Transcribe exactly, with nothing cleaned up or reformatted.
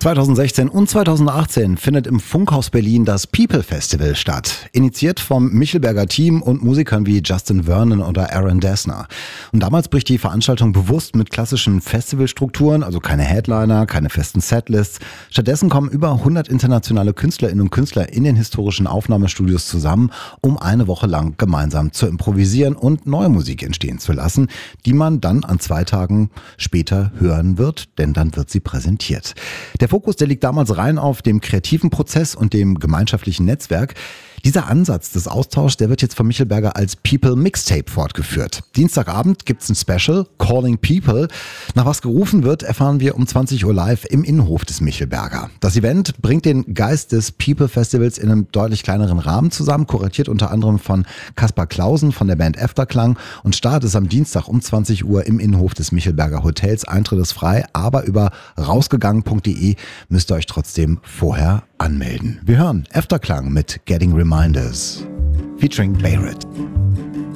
zweitausendsechzehn und zweitausendachtzehn findet im Funkhaus Berlin das People Festival statt. Initiiert vom Michelberger Team und Musikern wie Justin Vernon oder Aaron Dessner. Und damals bricht die Veranstaltung bewusst mit klassischen Festivalstrukturen, also keine Headliner, keine festen Setlists. Stattdessen kommen über hundert internationale Künstlerinnen und Künstler in den historischen Aufnahmestudios zusammen, um eine Woche lang gemeinsam zu improvisieren und neue Musik entstehen zu lassen, die man dann an zwei Tagen später hören wird, denn dann wird sie präsentiert. Der Fokus, der liegt damals rein auf dem kreativen Prozess und dem gemeinschaftlichen Netzwerk. Dieser Ansatz des Austauschs, der wird jetzt von Michelberger als People Mixtape fortgeführt. Dienstagabend gibt's ein Special, Calling People. Nach was gerufen wird, erfahren wir um zwanzig Uhr live im Innenhof des Michelberger. Das Event bringt den Geist des People Festivals in einem deutlich kleineren Rahmen zusammen, kuratiert unter anderem von Kaspar Clausen von der Band Efterklang, und Start ist am Dienstag um zwanzig Uhr im Innenhof des Michelberger Hotels. Eintritt ist frei, aber über rausgegangen punkt de müsst ihr euch trotzdem vorher anmelden. Wir hören Efterklang mit Getting Reminders featuring Bayard.